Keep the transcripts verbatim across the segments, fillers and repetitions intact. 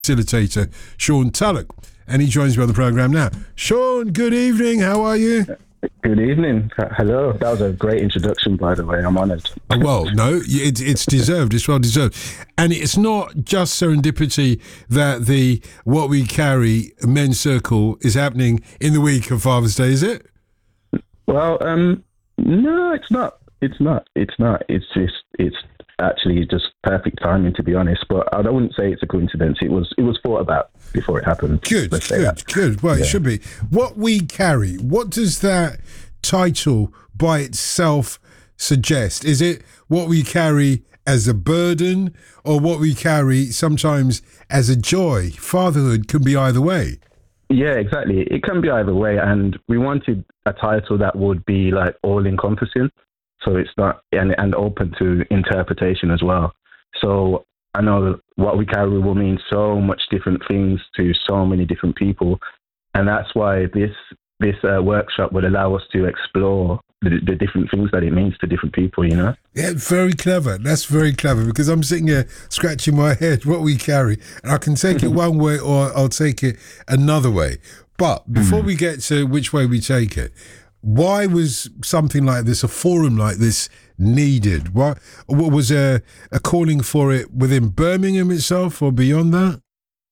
facilitator Sean Tulloch, and he joins me on the program now. Sean, good evening. How are you? Good evening. Hello. That was a great introduction, by the way. I'm honoured. Well, no, it's it's deserved. It's well deserved, and it's not just serendipity that the What We Carry Men's Circle is happening in the week of Father's Day, is it? Well, um, no, it's not. It's not. It's not. It's just. It's actually just perfect timing, to be honest. But I wouldn't say it's a coincidence. It was. It was thought about before it happened. Good. Good. Good. Well, yeah. It should be. What We Carry. What does that title by itself suggest? Is it what we carry as a burden, or what we carry sometimes as a joy? Fatherhood can be either way. Yeah, exactly. It can be either way, and we wanted a title that would be like all encompassing. So it's not, and, and open to interpretation as well. So I know what we carry will mean so much different things to so many different people. And that's why this this uh, workshop would allow us to explore the, the different things that it means to different people, you know? Yeah, very clever. That's very clever, because I'm sitting here scratching my head, what we carry. And I can take it one way or I'll take it another way. But before mm. we get to which way we take it, why was something like this, a forum like this, needed? What, what was a, a calling for it within Birmingham itself, or beyond that?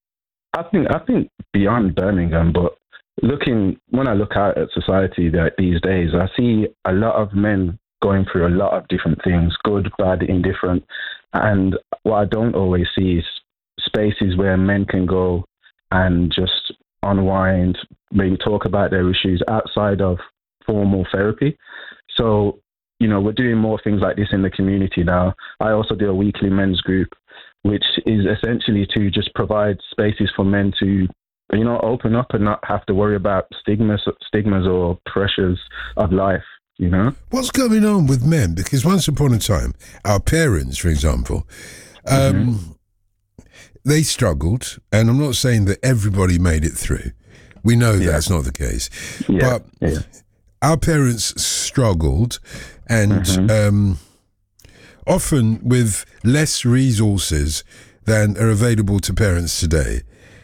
I think I think beyond Birmingham, but looking when I look out at society that these days, I see a lot of men going through a lot of different things, good, bad, indifferent. And what I don't always see is spaces where men can go and just unwind, maybe talk about their issues outside of formal therapy. So, you know, we're doing more things like this in the community now. I also do a weekly men's group, which is essentially to just provide spaces for men to, you know, open up and not have to worry about stigmas, stigmas or pressures of life, you know? What's going on with men? Because once upon a time, our parents, for example, um, mm-hmm. they struggled, and I'm not saying that everybody made it through. We know yeah. that's not the case. Yeah. But yeah. our parents struggled, and mm-hmm. um, often with less resources than are available to parents today.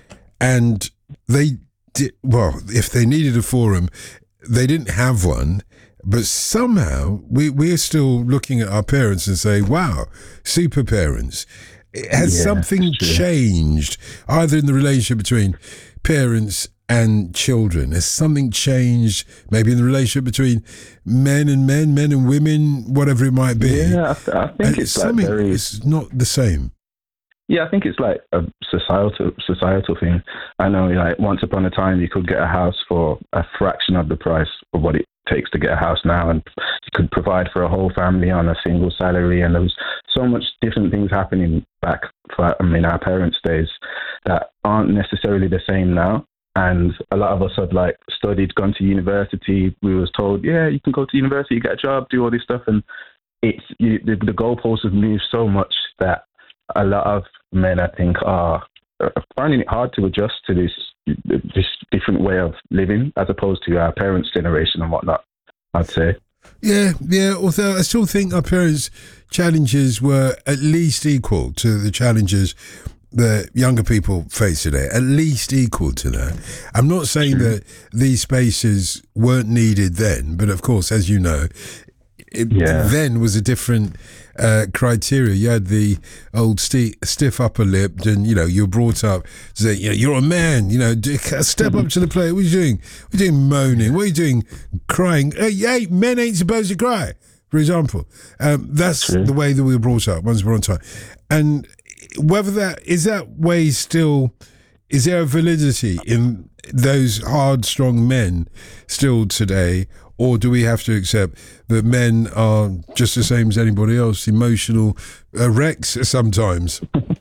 And they did, well, if they needed a forum, they didn't have one. But somehow we, we're still looking at our parents and say, wow, super parents. Has yeah, something changed, either in the relationship between parents and children? Has something changed, maybe in the relationship between men and men, men and women, whatever it might be? Yeah, I, th- I think it's like very... It's not the same. Yeah, I think it's like a societal societal thing. I know, like, once upon a time, you could get a house for a fraction of the price of what it takes to get a house now, and you could provide for a whole family on a single salary. And there was so much different things happening back, for, I mean, our parents' days that aren't necessarily the same now. And a lot of us have like studied, gone to university. We was told, yeah, you can go to university, get a job, do all this stuff. And it's you, the, the goalposts have moved so much that a lot of men, I think, are, are finding it hard to adjust to this this different way of living, as opposed to our parents' generation and whatnot, I'd say. Yeah, yeah. Although I still think our parents' challenges were at least equal to the challenges that younger people face today, at least equal to that. I'm not saying that these spaces weren't needed then, but of course, as you know, it yeah. then was a different uh, criteria. You had the old sti- stiff upper lip, and you know you're brought up to say, you know, you're a man. You know, step up to the plate. What are you doing? What are you doing moaning? What are you doing crying? Hey, hey, men ain't supposed to cry. For example, um, that's True. the way that we were brought up once upon a time, and whether that is that way still, is there a validity in those hard, strong men still today? Or do we have to accept that men are just the same as anybody else, emotional uh, wrecks sometimes?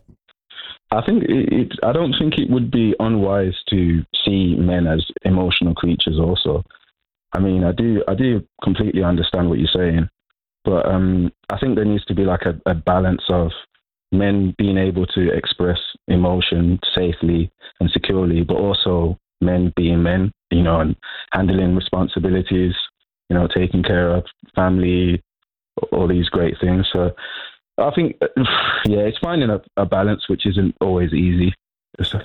I think it, it, I don't think it would be unwise to see men as emotional creatures also. I mean, I do I do completely understand what you're saying, but um, I think there needs to be like a, a balance of men being able to express emotion safely and securely, but also men being men, you know, and handling responsibilities, you know, taking care of family, all these great things. So I think, yeah, it's finding a, a balance, which isn't always easy. It's a